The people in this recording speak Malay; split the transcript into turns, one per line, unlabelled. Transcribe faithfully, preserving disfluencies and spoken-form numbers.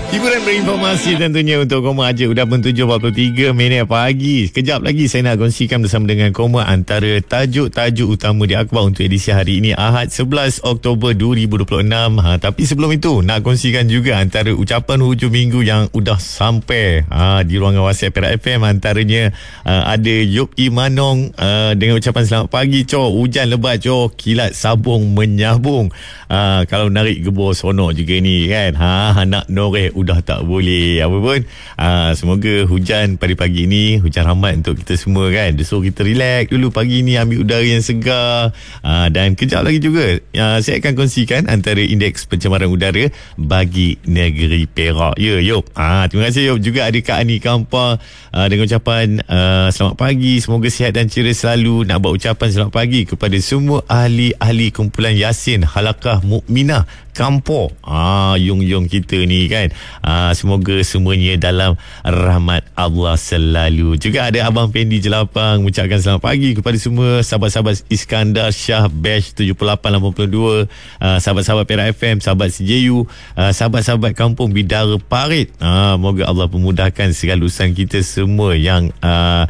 Hiburan berinformasi tentunya untuk Koma Aje. Sudah pun tujuh empat puluh tiga minit pagi. Sekejap lagi saya nak kongsikan bersama dengan Koma antara tajuk-tajuk utama di akhbar untuk edisi hari ini, Ahad sebelas Oktober dua ribu dua puluh enam. Ha, tapi sebelum itu nak kongsikan juga antara ucapan hujung minggu yang sudah sampai ha, di ruangan WhatsApp Perak F M. Antaranya uh, ada Yop Imanong uh, dengan ucapan selamat pagi co, hujan lebat co, kilat sabung menyabung. Uh, kalau narik gebor sonok juga ni kan. Ha, nak noreh udah tak boleh apa pun. Aa, semoga hujan pada pagi ini hujan rahmat untuk kita semua kan. So kita relax dulu pagi ni, ambil udara yang segar. Aa, dan kejap lagi juga aa, saya akan kongsikan antara indeks pencemaran udara bagi negeri Perak. Ya Yop. Aa, terima kasih Yop. Juga ada Kak Ani Kampar aa, dengan ucapan aa, selamat pagi, semoga sihat dan ceria selalu. Nak buat ucapan selamat pagi kepada semua ahli-ahli kumpulan Yasin Halakah Mukminah Kampor. Ah, yung-yung kita ni kan. Ah, semoga semuanya dalam rahmat Allah selalu. Juga ada Abang Fendi Jelapang mengucapkan selamat pagi kepada semua sahabat-sahabat Iskandar Shah Batch tujuh lapan lapan dua, ah, sahabat-sahabat Perak F M, sahabat C J U, ah, sahabat-sahabat Kampung Bidara Parit. Ah, moga Allah memudahkan segala urusan kita semua yang ah,